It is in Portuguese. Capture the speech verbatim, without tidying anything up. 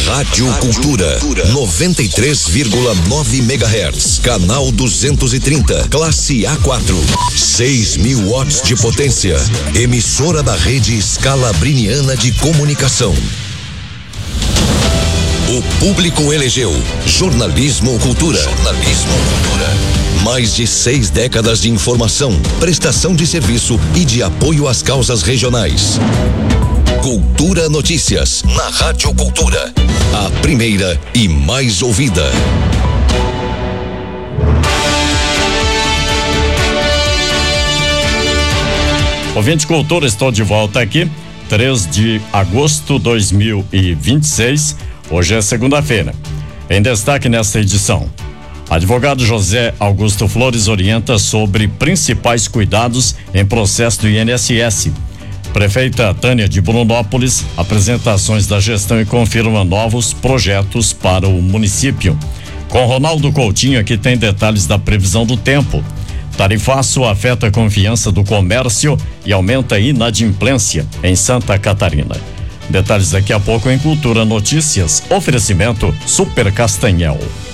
Rádio Cultura, noventa e três vírgula nove megahertz, canal duzentos e trinta, classe A quatro, seis mil watts de potência, emissora da rede Scalabriniana de Comunicação. O público elegeu Jornalismo Cultura. Jornalismo Cultura. Mais de seis décadas de informação, prestação de serviço e de apoio às causas regionais. Cultura Notícias, na Rádio Cultura. A primeira e mais ouvida. Ouvinte Cultura, estou de volta aqui, três de agosto de dois mil e vinte e seis. Hoje é segunda-feira. Em destaque nesta edição, advogado José Augusto Flores orienta sobre principais cuidados em processo do I N S S. Prefeita Tânia de Brunópolis, apresentações da gestão e confirma novos projetos para o município. Com Ronaldo Coutinho, aqui tem detalhes da previsão do tempo. Tarifaço afeta a confiança do comércio e aumenta a inadimplência em Santa Catarina. Detalhes daqui a pouco em Cultura Notícias. Oferecimento Super Castanhel.